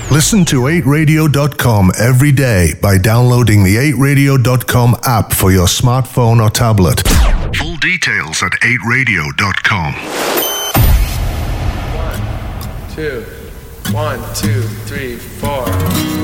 Listen to 8radio.com every day by downloading the 8radio.com app for your smartphone or tablet. Full details at 8radio.com. 1, 2, 1, 2, 3, 4.